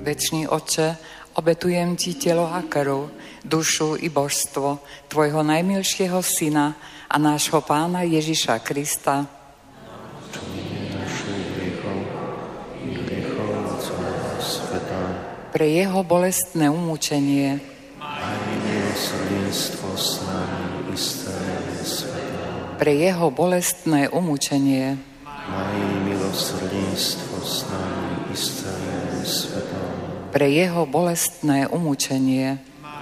Večný Otče, obetujem Ti telo a krv, dušu i božstvo Tvojho najmilšieho Syna a nášho Pána Ježiša Krista, pre Jeho bolestné umúčenie, pre Jeho bolestné umúčenie, pre Jeho bolestné umúčenie,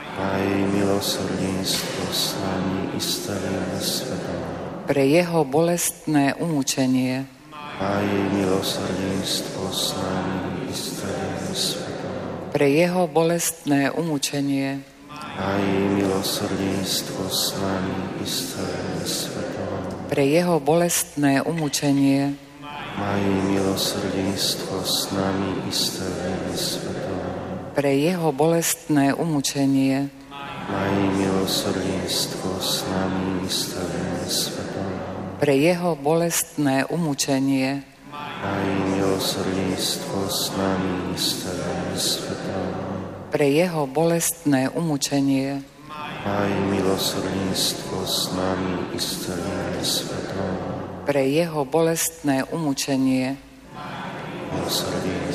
pre Jeho bolestné umúčenie, pre Jeho bolestné umúčenie, pre Jeho bolestné umúčenie, pre Jeho bolestné umúčenie, pre Jeho bolestné umúčenie, pre Jeho bolestné umúčenie, pre Jeho bolestné umúčenie,